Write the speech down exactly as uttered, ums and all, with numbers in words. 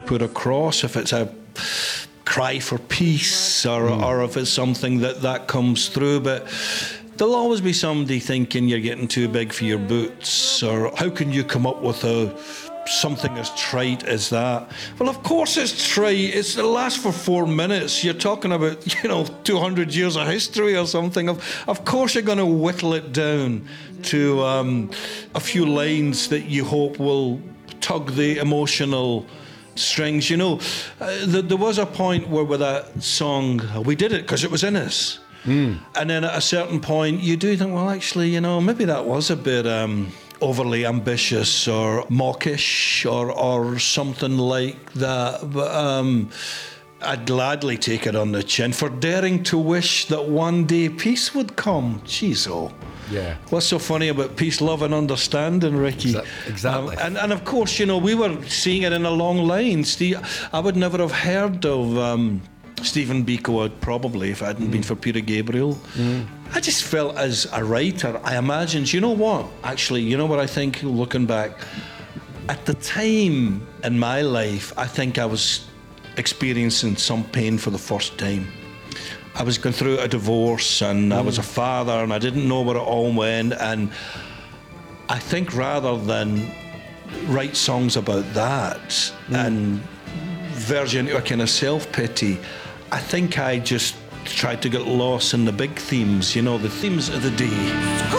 put across, if it's a cry for peace or, mm. or if it's something that, that comes through. But there'll always be somebody thinking you're getting too big for your boots, or how can you come up with a something as trite as that? Well, of course it's trite. It's, it lasts for four minutes. You're talking about, you know, two hundred years of history or something. Of, of course you're going to whittle it down to um, a few lines that you hope will tug the emotional strings. You know, uh, th- there was a point where with that song, we did it because it was in us. Mm. And then at a certain point, you do think, well, actually, you know, maybe that was a bit um, overly ambitious or mawkish or or something like that. But um, I'd gladly take it on the chin for daring to wish that one day peace would come. Jeez, oh. Yeah. What's so funny about peace, love and understanding, Ricky? Exactly. Um, and, and of course, you know, we were seeing it in a long line. Steve, I would never have heard of um, Stephen Biko, probably, if it hadn't mm. been for Peter Gabriel. Mm. I just felt as a writer, I imagined, you know what? Actually, you know what I think, looking back? At the time in my life, I think I was experiencing some pain for the first time. I was going through a divorce and mm. I was a father and I didn't know where it all went, and I think rather than write songs about that mm. and verge into a kind of self-pity, I think I just tried to get lost in the big themes, you know, the themes of the day.